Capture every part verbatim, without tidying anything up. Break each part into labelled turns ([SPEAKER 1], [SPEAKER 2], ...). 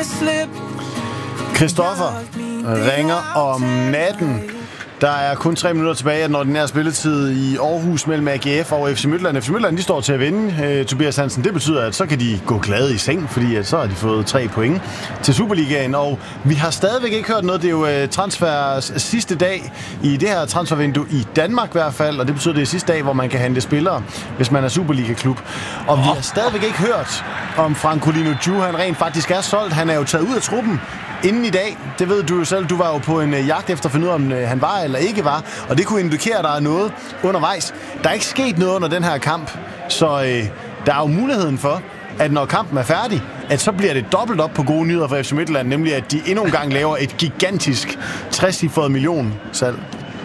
[SPEAKER 1] Christoffer ringer om natten. Der er kun tre minutter tilbage af den ordinære spilletid i Aarhus mellem A G F og F C Midtjylland. F C Midtjylland, de står til at vinde, uh, Tobias Hansen. Det betyder, at så kan de gå glade i seng, fordi at så har de fået tre point til Superligaen. Og vi har stadigvæk ikke hørt noget. Det er jo uh, transfers sidste dag i det her transfervindue i Danmark i hvert fald. Og det betyder, det er sidste dag, hvor man kan hente spillere, hvis man er Superliga-klub. Og vi har stadigvæk ikke hørt, om Francolino Ju, han rent faktisk er solgt. Han er jo taget ud af truppen inden i dag. Det ved du jo selv. Du var jo på en uh, jagt efter at finde ud af, om uh, han var eller ikke var. Og det kunne indikere, at der er noget undervejs. Der er ikke sket noget under den her kamp. Så uh, der er jo muligheden for, at når kampen er færdig, at så bliver det dobbelt op på gode nyheder for F C Midtjylland. Nemlig, at de endnu en gang laver et gigantisk trecifret million salg.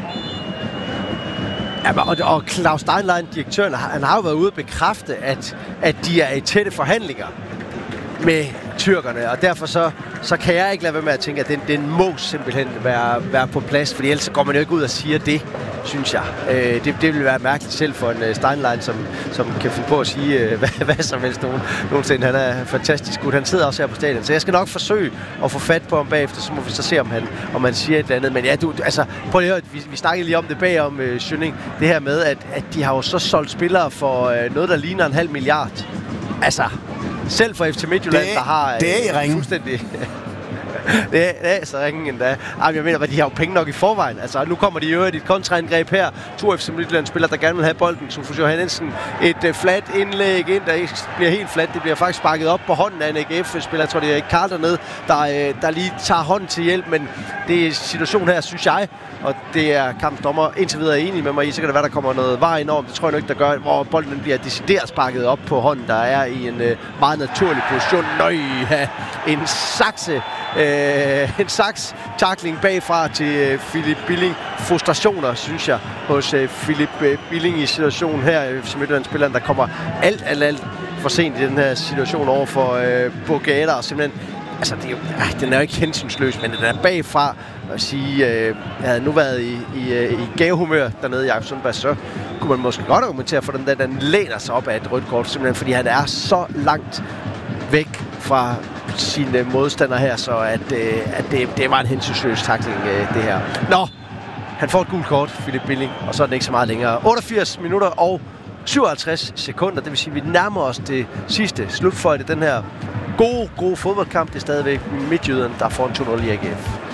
[SPEAKER 2] Ja, og, og Claus Steinlein, direktøren, han har jo været ude og bekræfte, at, at de er i tætte forhandlinger med tyrkerne, og derfor så, så kan jeg ikke lade være med at tænke, at den, den må simpelthen være, være på plads, fordi ellers går man jo ikke ud og siger det, synes jeg. Øh, det, det vil være mærkeligt selv for en uh, Steinlein, som, som kan finde på at sige uh, hvad, hvad som helst nogen, nogensinde. Han er fantastisk god. Han sidder også her på stadion, så jeg skal nok forsøge at få fat på ham bagefter, så må vi så se, om han, om han siger et eller andet. Men ja, du, altså, prøv lige at høre, vi, vi snakkede lige om det bagom uh, Schønning, det her med, at, at de har jo så solgt spillere for uh, noget, der ligner en halv milliard. Altså, selv for F C Midtjylland, der har
[SPEAKER 1] det er
[SPEAKER 2] øh, fuldstændig... det, er, det er så ringen endda. Jamen, jeg mener, at de har jo penge nok i forvejen. Altså, nu kommer de jo i et kontraangreb her. To F C Midtjylland-spillere, der gerne vil have bolden. Sofus Johannesen, et uh, flat indlæg ind, der ikke bliver helt flat. Det bliver faktisk sparket op på hånden af en A G F-spiller. Jeg tror, det er Karl dernede, der, uh, der lige tager hånden til hjælp. Men det er situationen her, synes jeg, og det er kampdommer indtil videre enig med mig i. Så kan det være, der kommer noget vej enormt. Det tror jeg nok, der gør, hvor bolden bliver decideret sparket op på hånden, der er i en uh, meget naturlig position. Nøj, ja, en sakse. Øh, en saks tackling bagfra til uh, Philip Billing. Frustrationer, synes jeg, hos uh, Philip uh, Billing i situationen her, som Midtjylland-spilleren, der kommer alt, alt, alt for sent i den her situation over for uh, Bogater, og simpelthen, altså, det er jo, øh, den er jo ikke hensynsløs, men den er bagfra at sige, øh, jeg havde nu været i, i, øh, i gavehumør dernede i Jakob Sundberg, så kunne man måske godt argumentere for den der, den læner sig op af et rødt kort, simpelthen fordi han er så langt væk fra sine modstandere her, så at, øh, at det, det var en hensynsløs tackling, øh, det her. Nå, han får et gult kort, Philip Billing, og så er den ikke så meget længere. otteogfirs minutter og syvoghalvtreds sekunder, det vil sige, at vi nærmer os det sidste slutfløjte, den her gode, gode fodboldkamp. Det er stadigvæk Midtjylland, der får en to nul i A G F.